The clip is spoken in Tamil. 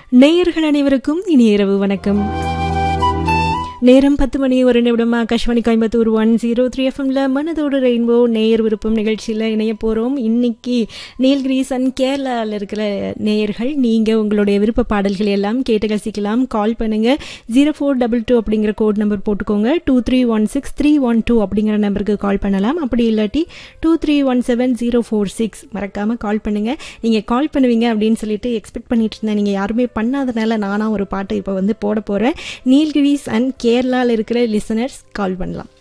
நேயர்கள் அனைவருக்கும் இனி இரவு வணக்கம். நேரம் 10 மணி 1 நிமிடம். ஆகாஷ்வாணி கோயம்புத்தூர் 103 எஃப்எம்ல மனதோடு ரெயின்போ நேயர் விருப்பம் நிகழ்ச்சியில் இணைய போகிறோம். இன்னைக்கு நீல்கிரிஸ் அண்ட் கேரளாவில் இருக்கிற நேயர்கள் நீங்கள் உங்களுடைய விருப்ப பாடல்கள் எல்லாம் கேட்டு ரசிக்கலாம். கால் பண்ணுங்க 0422 அப்படிங்கிற கோட் நம்பர் போட்டுக்கோங்க. 2316 அப்படிங்கிற நம்பருக்கு கால் பண்ணலாம். அப்படி இல்லாட்டி 2317 மறக்காமல் கால் பண்ணுங்க. நீங்கள் கால் பண்ணுவீங்க அப்படின்னு சொல்லிட்டு எக்ஸ்பெக்ட் பண்ணிட்டு இருந்தேன். நீங்கள் யாருமே பண்ணாதனால நானாக ஒரு பாட்டை இப்போ போட போகிறேன். நீல்கிரிஸ் அண்ட் கேரளாவில் இருக்கிற லிசனர்ஸ் கால் பண்ணலாம்.